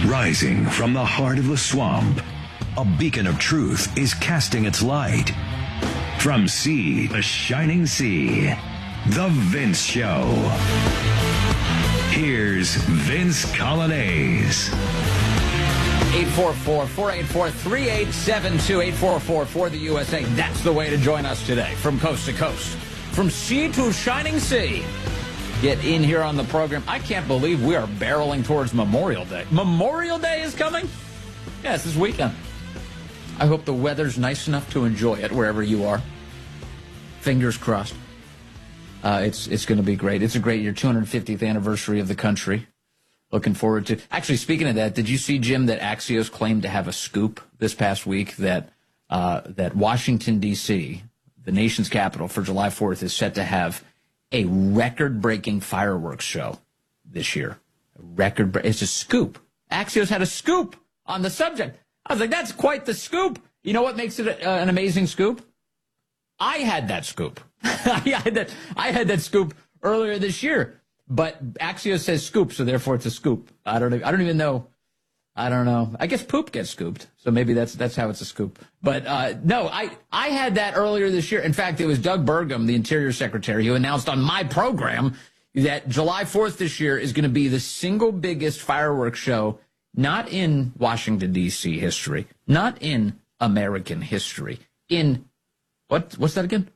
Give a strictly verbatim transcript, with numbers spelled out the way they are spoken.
Rising from the heart of the swamp, a beacon of truth is casting its light. From sea to shining sea, The Vince Show. Here's Vince Coglianese. eight four four, four eight four, three eight seven two, eight four four for the U S A. That's the way to join us today, from coast to coast, from sea to shining sea. Get in here on the program. I can't believe we are barreling towards Memorial Day. Memorial Day is coming? Yes, this weekend. I hope the weather's nice enough to enjoy it wherever you are. Fingers crossed. Uh, it's it's going to be great. It's a great year, two hundred fiftieth anniversary of the country. Looking forward to. Actually, speaking of that, did you see, Jim, that Axios claimed to have a scoop this past week that uh, that Washington, D C, the nation's capital, for July fourth is set to have a record-breaking fireworks show this year. A record. It's a scoop. Axios had a scoop on the subject. I was like, that's quite the scoop. You know what makes it a, uh, an amazing scoop? I had that scoop. I had that. I had that scoop earlier this year. But Axios says scoop, so therefore it's a scoop. I don't. I don't even know. I don't know. I guess poop gets scooped, so maybe that's that's how it's a scoop. But uh, no, I I had that earlier this year. In fact, it was Doug Burgum, the Interior Secretary, who announced on my program that July fourth this year is going to be the single biggest fireworks show, not in Washington, D C history, not in American history, in what what's that again?